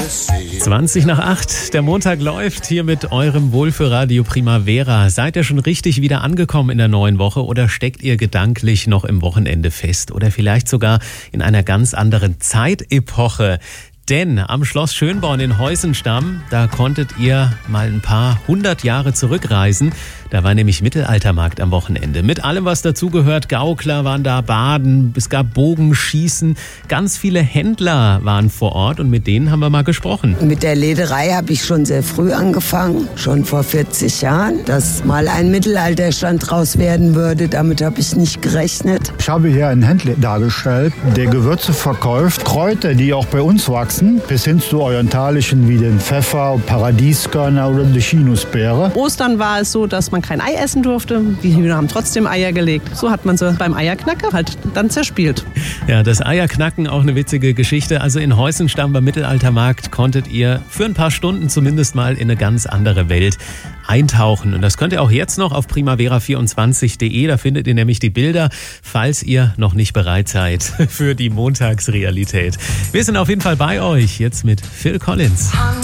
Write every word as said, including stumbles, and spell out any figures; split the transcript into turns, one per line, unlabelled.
zwanzig nach acht, der Montag läuft hier mit eurem Wohlfühlradio Primavera. Seid ihr schon richtig wieder angekommen in der neuen Woche oder steckt ihr gedanklich noch im Wochenende fest oder vielleicht sogar in einer ganz anderen Zeitepoche? Denn am Schloss Schönborn in Heusenstamm, da konntet ihr mal ein paar hundert Jahre zurückreisen. Da war nämlich Mittelaltermarkt am Wochenende. Mit allem, was dazugehört. Gaukler waren da, Baden, es gab Bogenschießen. Ganz viele Händler waren vor Ort und mit denen haben wir mal gesprochen.
Mit der Lederei habe ich schon sehr früh angefangen, schon vor vierzig Jahren. Dass mal ein Mittelalterstand draus werden würde, damit habe ich nicht gerechnet.
Ich habe hier einen Händler dargestellt, der Gewürze verkauft. Kräuter, die auch bei uns wachsen, bis hin zu orientalischen wie den Pfeffer, Paradieskörner oder die Chinusbeere.
Ostern war es so, dass man kein Ei essen durfte. Die Hühner haben trotzdem Eier gelegt. So hat man sie beim Eierknacker halt dann zerspielt.
Ja, das Eierknacken, auch eine witzige Geschichte. Also in Heusenstamm beim Mittelaltermarkt konntet ihr für ein paar Stunden zumindest mal in eine ganz andere Welt eintauchen. Und das könnt ihr auch jetzt noch auf primavera vierundzwanzig punkt de. Da findet ihr nämlich die Bilder, falls ihr noch nicht bereit seid für die Montagsrealität. Wir sind auf jeden Fall bei euch, jetzt mit Phil Collins.